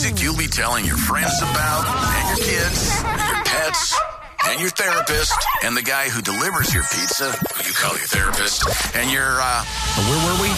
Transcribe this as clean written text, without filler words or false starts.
music you'll be telling your friends about, and your kids, and your pets, and your therapist, and the guy who delivers your pizza, who you call your therapist, and your, where were we?